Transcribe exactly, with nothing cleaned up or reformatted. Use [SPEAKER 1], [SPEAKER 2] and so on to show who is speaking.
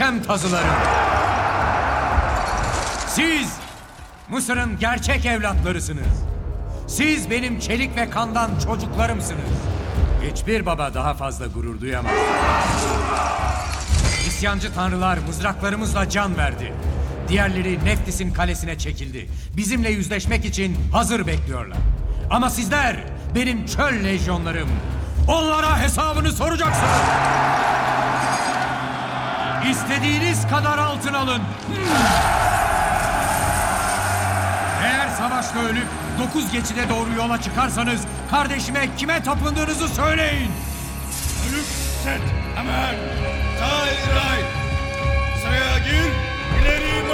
[SPEAKER 1] muhteşem tazılarım. Siz Mısır'ın gerçek evlatlarısınız. Siz benim çelik ve kandan çocuklarımsınız. Hiçbir baba daha fazla gurur duyamaz. İsyancı tanrılar mızraklarımızla can verdi. Diğerleri Neftis'in kalesine çekildi. Bizimle yüzleşmek için hazır bekliyorlar. Ama sizler benim çöl lejyonlarım. Onlara hesabını soracaksınız. İstediğiniz kadar altın alın. Eğer savaşta ölüp dokuz geçide doğru yola çıkarsanız kardeşime kime tapındığınızı söyleyin.
[SPEAKER 2] Ölüp set hemen. Tay ray. Sıraya gir. İleri